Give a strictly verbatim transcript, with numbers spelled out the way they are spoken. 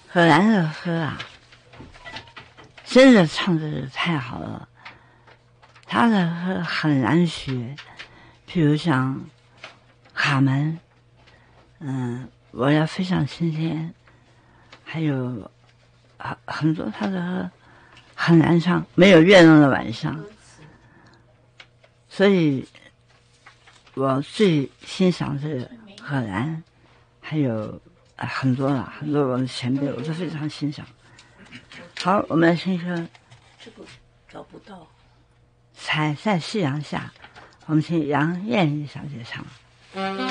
荷兰的歌啊，真的唱的太好了。他的歌很难学，譬如像卡门，嗯，我要非常新鲜，还有很很多他的歌很难唱，没有月亮的晚上。所以我最欣赏是荷兰，还有啊很多了，很多我的前辈我都非常欣赏。好，我们来听一首这个找不到。 踩在夕阳下，我们请杨燕妮小姐唱。